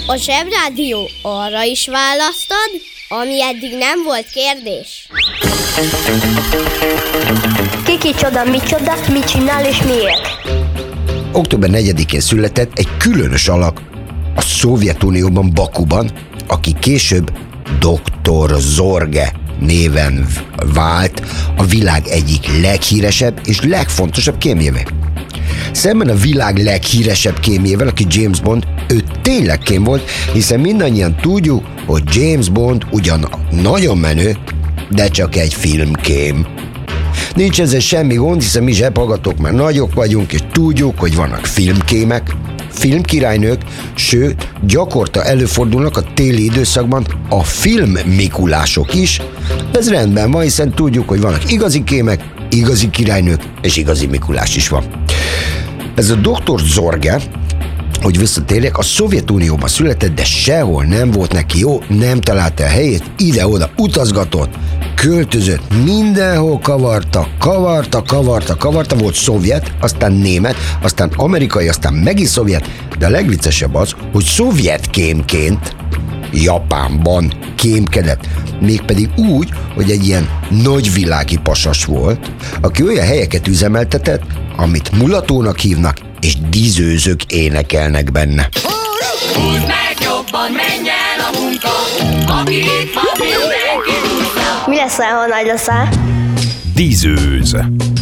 A Zsebrádió arra is választad, ami eddig nem volt kérdés. Kicsoda, micsoda, mit csinál és miért? Október 4-én született egy különös alak a Szovjetunióban, Bakuban, aki később Dr. Zorge néven vált a világ egyik leghíresebb és legfontosabb kémjévé. Szemben a világ leghíresebb kémjével, aki James Bond, ő tényleg kém volt, hiszen mindannyian tudjuk, hogy James Bond ugyan nagyon menő, de csak egy filmkém. Nincs ezzel semmi gond, hiszen mi zsebhallgatók már nagyok vagyunk, és tudjuk, hogy vannak filmkémek, filmkirálynők, sőt, gyakorta előfordulnak a téli időszakban a filmmikulások is. Ez rendben van, hiszen tudjuk, hogy vannak igazi kémek, igazi királynők, és igazi Mikulás is van. Ez a Dr. Zorge, hogy visszatérjek, a Szovjetunióban született, de sehol nem volt neki jó, nem találta a helyét, ide-oda utazgatott, költözött, mindenhol kavarta, volt szovjet, aztán német, aztán amerikai, aztán megint szovjet, de a legviccesebb az, hogy szovjetkémként Japánban kémkedett, mégpedig úgy, hogy egy ilyen nagyvilági pasas volt, aki olyan helyeket üzemeltetett, amit mulatónak hívnak, és dízőzők énekelnek benne. Húzd meg jobban, menj el a munka, aki itt van, mindenki húzza. Mi leszel, ha nagy leszel? Dízőz.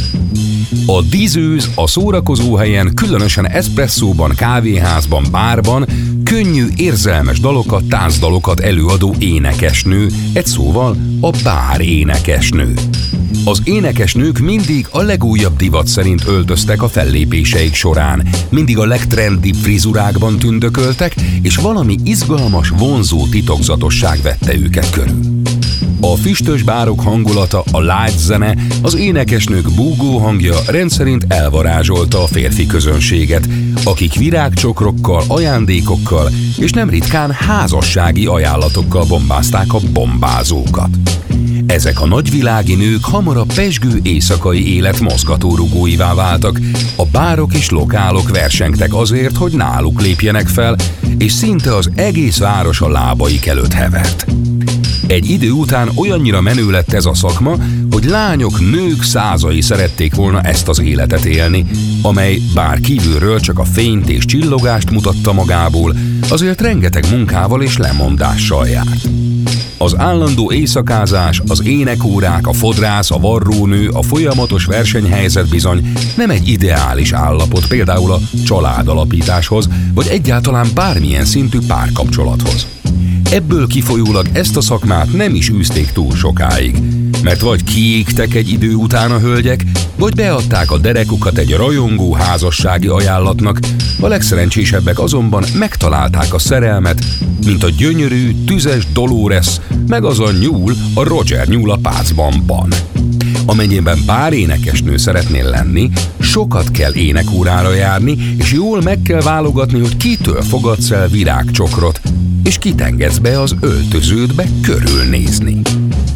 A dízőz a szórakozóhelyen, különösen eszpresszóban, kávéházban, bárban könnyű, érzelmes dalokat, táncdalokat előadó énekesnő, egy szóval a bár énekesnő. Az énekesnők mindig a legújabb divat szerint öltöztek a fellépéseik során, mindig a legtrendibb frizurákban tündököltek, és valami izgalmas, vonzó titokzatosság vette őket körül. A füstös bárok hangulata, a live zene, az énekesnők búgó hangja rendszerint elvarázsolta a férfi közönséget, akik virágcsokrokkal, ajándékokkal és nem ritkán házassági ajánlatokkal bombázták a bombázókat. Ezek a nagyvilági nők hamar a pezsgő éjszakai élet mozgatórugóivá váltak, a bárok és lokálok versengtek azért, hogy náluk lépjenek fel, és szinte az egész város a lábaik előtt hevert. Egy idő után olyannyira menő lett ez a szakma, hogy lányok, nők százai szerették volna ezt az életet élni, amely bár kívülről csak a fényt és csillogást mutatta magából, azért rengeteg munkával és lemondással járt. Az állandó éjszakázás, az énekórák, a fodrász, a varrónő, a folyamatos versenyhelyzet bizony nem egy ideális állapot például a családalapításhoz, vagy egyáltalán bármilyen szintű párkapcsolathoz. Ebből kifolyólag ezt a szakmát nem is űzték túl sokáig, mert vagy kiégtek egy idő után a hölgyek, vagy beadták a derekukat egy rajongó házassági ajánlatnak, a legszerencsésebbek azonban megtalálták a szerelmet, mint a gyönyörű, tüzes Dolores, meg az a nyúl, a Roger nyúl a pácbanban. Amennyiben bár énekesnő szeretnél lenni, sokat kell énekórára járni, és jól meg kell válogatni, hogy kitől fogadsz el virágcsokrot, és kit engedsz be az öltöződbe körülnézni.